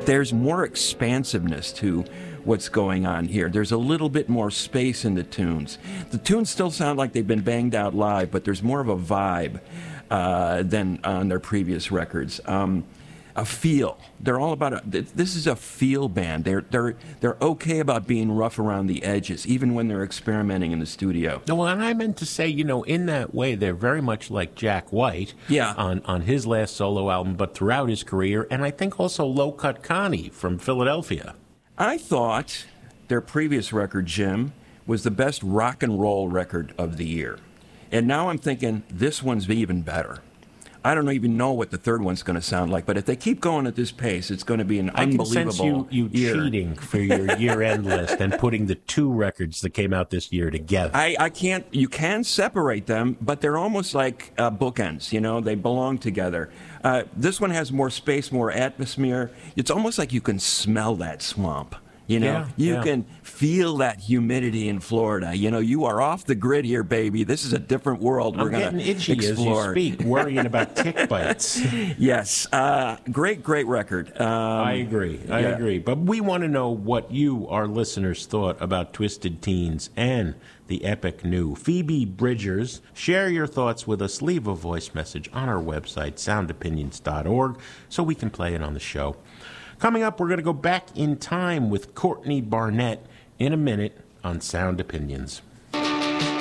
there's more expansiveness to what's going on here. There's a little bit more space in the tunes. The tunes still sound like they've been banged out live, but there's more of a vibe than on their previous records. A feel. They're all about this is a feel band. They're okay about being rough around the edges, even when they're experimenting in the studio. No, and I meant to say, in that way, they're very much like Jack White on his last solo album, but throughout his career, and I think also Low Cut Connie from Philadelphia. I thought their previous record, Jim, was the best rock and roll record of the year. And now I'm thinking this one's even better. I don't even know what the third one's going to sound like, but if they keep going at this pace, it's going to be an unbelievable year. I can sense you cheating for your year-end list and putting the two records that came out this year together. I can't. You can separate them, but they're almost like bookends. They belong together. This one has more space, more atmosphere. It's almost like you can smell that swamp. You can feel that humidity in Florida. You are off the grid here, baby. This is a different world we're going to explore. As you speak, worrying about tick bites. Yes. Great record. I agree. But we want to know what you, our listeners, thought about Twisted Teens and the epic new Phoebe Bridgers. Share your thoughts with us. Leave a voice message on our website, soundopinions.org, so we can play it on the show. Coming up, we're going to go back in time with Courtney Barnett in a minute on Sound Opinions.